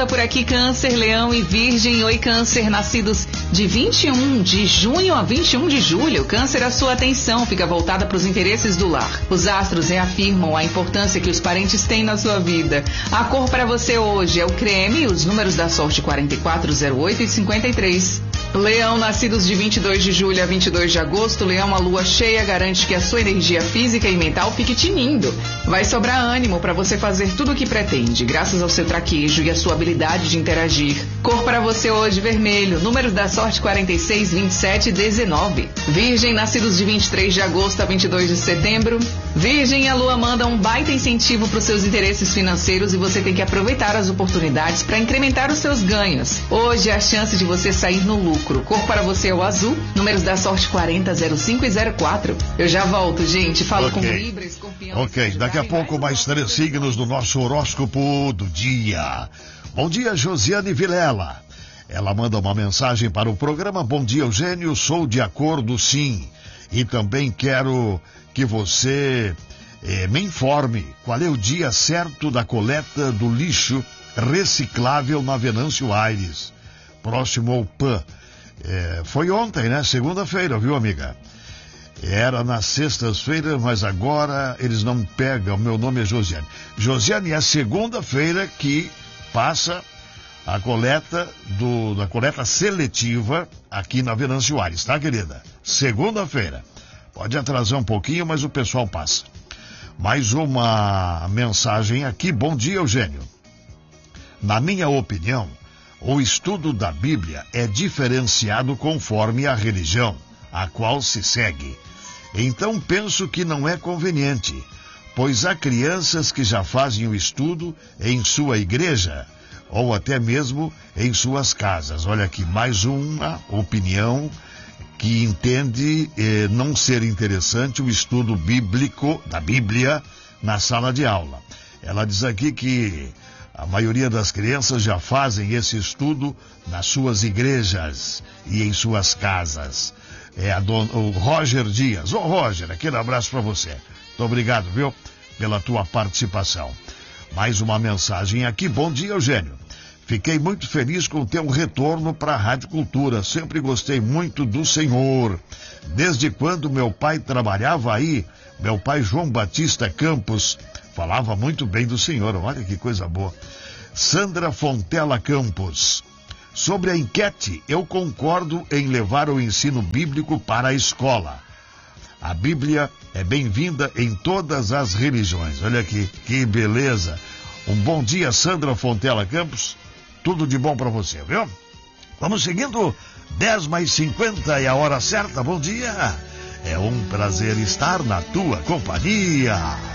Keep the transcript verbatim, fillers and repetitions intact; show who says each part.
Speaker 1: volta por aqui, Câncer, Leão e Virgem. Oi, Câncer, nascidos de vinte e um de junho a vinte e um de julho. Câncer, a sua atenção fica voltada para os interesses do lar. Os astros reafirmam a importância que os parentes têm na sua vida. A cor para você hoje é o creme, os números da sorte quarenta e quatro, zero oito e cinquenta e três. Leão, nascidos de vinte e dois de julho a vinte e dois de agosto. Leão, a lua cheia garante que a sua energia física e mental fique tinindo. Vai sobrar ânimo para você fazer tudo o que pretende, graças ao seu traquejo e à sua habilidade de interagir. Cor para você hoje, vermelho. Números da sorte quarenta e seis, vinte e sete e dezenove. Virgem, nascidos de vinte e três de agosto a vinte e dois de setembro. Virgem, a lua manda um baita incentivo para os seus interesses financeiros e você tem que aproveitar as oportunidades para incrementar os seus ganhos. Hoje é a chance de você sair no lucro. Cor para você é o azul. Números da sorte quarenta, zero cinco e zero quatro. Eu já volto, gente. Falo okay. com Libra, Escorpião.
Speaker 2: Ok, daqui a pouco mais três signos do nosso horóscopo do dia. Bom dia, Josiane Vilela. Ela manda uma mensagem para o programa. Bom dia, Eugênio. Sou de acordo, sim. E também quero que você eh, me informe qual é o dia certo da coleta do lixo reciclável na Venâncio Aires, próximo ao P A N. É, foi ontem, né? Segunda-feira, viu, amiga? Era nas sextas-feiras, mas agora eles não pegam. Meu nome é Josiane. Josiane, é segunda-feira que passa a coleta do, da coleta seletiva aqui na Venâncio Aires, tá, querida? Segunda-feira. Pode atrasar um pouquinho, mas o pessoal passa. Mais uma mensagem aqui. Bom dia, Eugênio. Na minha opinião, o estudo da Bíblia é diferenciado conforme a religião a qual se segue. Então penso que não é conveniente, pois há crianças que já fazem o estudo em sua igreja ou até mesmo em suas casas. Olha aqui, mais uma opinião que entende eh, não ser interessante o estudo bíblico da Bíblia na sala de aula. Ela diz aqui que a maioria das crianças já fazem esse estudo nas suas igrejas e em suas casas. É a dona, o Roger Dias. Ô, Roger, aquele abraço para você. Muito obrigado, viu, pela tua participação. Mais uma mensagem aqui. Bom dia, Eugênio. Fiquei muito feliz com o teu retorno para a Rádio Cultura. Sempre gostei muito do senhor. Desde quando meu pai trabalhava aí, meu pai João Batista Campos falava muito bem do senhor. Olha que coisa boa. Sandra Fontela Campos. Sobre a enquete, eu concordo em levar o ensino bíblico para a escola. A Bíblia é bem-vinda em todas as religiões. Olha aqui, que beleza. Um bom dia, Sandra Fontela Campos. Tudo de bom para você, viu? Vamos seguindo. dez mais cinquenta é a hora certa. Bom dia. É um prazer estar na tua companhia.